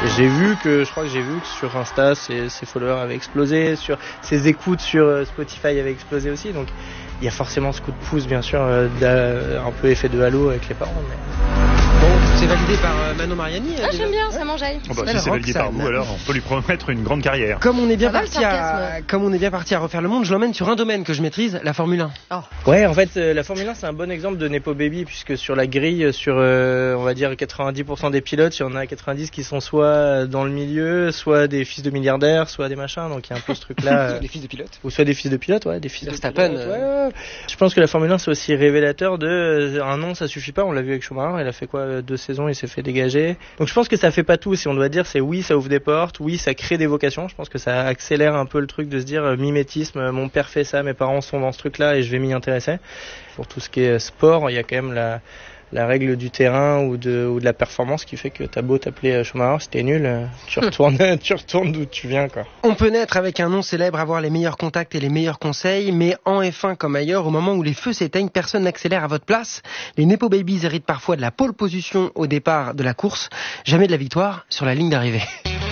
Je crois que j'ai vu que sur Insta, ses followers avaient explosé, sur ses écoutes sur Spotify avaient explosé aussi. Donc il y a forcément ce coup de pouce, bien sûr, un peu effet de halo avec les parents. Mais... Bon, c'est validé par Manon Mariani. J'aime bien, ça m'enjaille. Si c'est validé par vous, alors on peut lui promettre une grande carrière. Comme on est bien parti à refaire le monde, je l'emmène sur un domaine que je maîtrise, la Formule 1. Oh. Ouais, en fait, la Formule 1, c'est un bon exemple de Nepo Baby, puisque sur la grille, sur, on va dire, 90% des pilotes, il y en a 90 qui sont soit dans le milieu, soit des fils de milliardaires, soit des machins, donc il y a un peu ce truc-là. Des fils de pilotes. Ou soit des fils de pilotes, ouais, des fils de Verstappen. Ouais. Je pense que la Formule 1, c'est aussi révélateur un nom, ça suffit pas. On l'a vu avec Schumacher, il a fait quoi, 2 saisons, il s'est fait dégager. Donc je pense que ça fait pas tout. Si on doit dire, c'est oui, ça ouvre des portes, oui, ça crée des vocations. Je pense que ça accélère un peu le truc de se dire mimétisme, mon père fait ça, mes parents sont dans ce truc-là et je vais m'y intéresser. Pour tout ce qui est sport, il y a quand même la règle du terrain ou de la performance qui fait que t'as beau t'appeler Schumacher, si t'es nul, tu retournes d'où tu viens, quoi. On peut naître avec un nom célèbre, avoir les meilleurs contacts et les meilleurs conseils, mais en F1 comme ailleurs, au moment où les feux s'éteignent, personne n'accélère à votre place. Les Nepo Babies héritent parfois de la pole position au départ de la course, jamais de la victoire sur la ligne d'arrivée.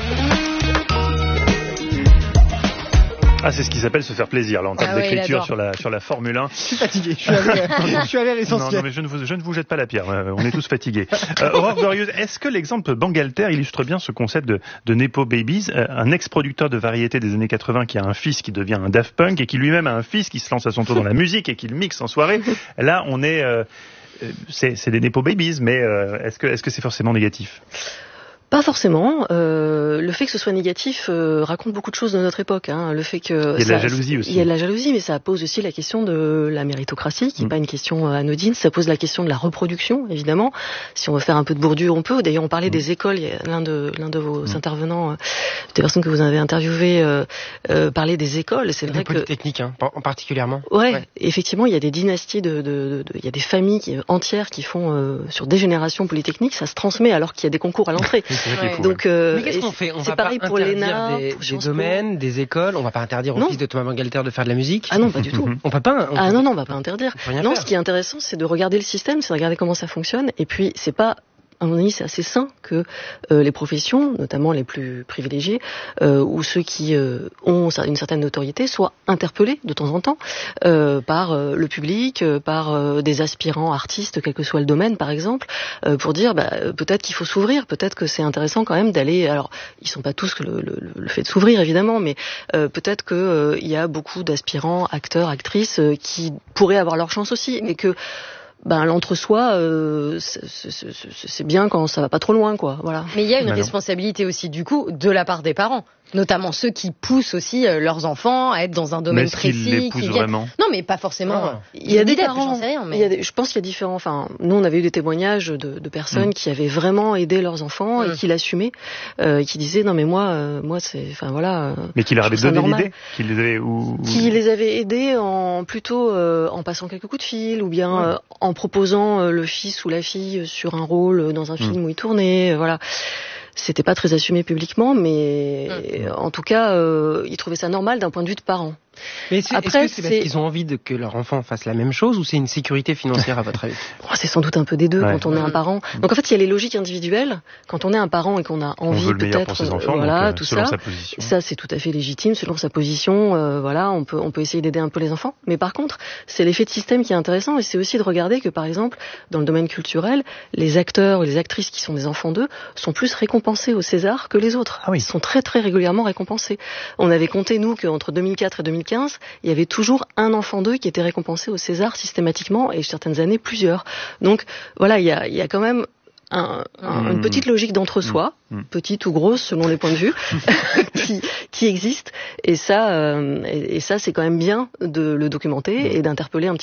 Ah, c'est ce qui s'appelle se faire plaisir, là, en termes d'écriture sur la Formule 1. Je suis fatigué, je suis allé à l'essentiel. Non, mais je ne vous jette pas la pierre, on est tous fatigués. Aurore Glorieuse, est-ce que l'exemple Bangalter illustre bien ce concept de Nepo Babies, un ex-producteur de variété des années 80 qui a un fils qui devient un Daft Punk et qui lui-même a un fils qui se lance à son tour dans la musique et qui le mixe en soirée. Là, on est... c'est des Nepo Babies, mais est-ce que c'est forcément négatif ? Pas forcément. Le fait que ce soit négatif raconte beaucoup de choses de notre époque. Le fait que il y a de la jalousie aussi. Il y a de la jalousie, mais ça pose aussi la question de la méritocratie, qui n'est pas une question anodine. Ça pose la question de la reproduction, évidemment. Si on veut faire un peu de Bourdieu, on peut. D'ailleurs, on parlait des écoles. Il y a l'un de vos intervenants, des personnes que vous avez interviewées, parlait des écoles. C'est vrai que polytechniques, particulièrement. Ouais, effectivement, il y a des dynasties il y a des familles entières qui font sur des générations polytechniques. Ça se transmet alors qu'il y a des concours à l'entrée. Donc, mais qu'est-ce qu'on fait ? On c'est va pareil pas pour interdire l'ENA, des domaines, des écoles. On va pas interdire aux fils de Thomas Bangalter de faire de la musique. Ah non, pas du tout. On peut pas. Non, on va pas interdire. Non, ce qui est intéressant, c'est de regarder le système, c'est de regarder comment ça fonctionne. Et puis, c'est pas, à mon avis, c'est assez sain que les professions, notamment les plus privilégiées, ou ceux qui ont une certaine notoriété, soient interpellés de temps en temps par le public, par des aspirants artistes, quel que soit le domaine, par exemple, pour dire peut-être qu'il faut s'ouvrir, peut-être que c'est intéressant quand même d'aller. Alors, ils sont pas tous le fait de s'ouvrir, évidemment, mais peut-être que il y a beaucoup d'aspirants, acteurs, actrices, qui pourraient avoir leur chance aussi, et que l'entre-soi, c'est bien quand ça va pas trop loin, quoi. Voilà. Mais il y a une responsabilité aussi, du coup, de la part des parents. Notamment ceux qui poussent aussi leurs enfants à être dans un domaine précis. Mais est-ce qu'ils les poussent vraiment ? Non, mais pas forcément. Il y a des parents. J'en sais rien, je pense qu'il y a différents. Enfin, nous, on avait eu des témoignages de personnes qui avaient vraiment aidé leurs enfants et qui l'assumaient, qui disaient non mais moi c'est, enfin voilà. Mais qui leur avait donné l'idée, qui les avait aidés en passant quelques coups de fil ou bien en proposant le fils ou la fille sur un rôle dans un film où il tournait, voilà. C'était pas très assumé publiquement, mais en tout cas, ils trouvaient ça normal d'un point de vue de parents. Mais est-ce que c'est parce qu'ils ont envie que leur enfant fasse la même chose ou c'est une sécurité financière à votre avis ? C'est sans doute un peu des deux quand on est un parent. Donc en fait, il y a les logiques individuelles. Quand on est un parent et qu'on a envie peut-être, pour ses enfants, tout selon ça, sa position. Ça c'est tout à fait légitime selon sa position. On peut essayer d'aider un peu les enfants. Mais par contre, c'est l'effet de système qui est intéressant et c'est aussi de regarder que par exemple, dans le domaine culturel, les acteurs ou les actrices qui sont des enfants d'eux sont plus récompensés au César que les autres. Ils sont très très régulièrement récompensés. On avait compté nous qu'entre 2004 et 2015, il y avait toujours un enfant d'eux qui était récompensé au César systématiquement et certaines années plusieurs. Donc voilà, il y a quand même une petite logique d'entre-soi, petite ou grosse selon les points de vue, qui existe. Et ça c'est quand même bien de le documenter et d'interpeller un petit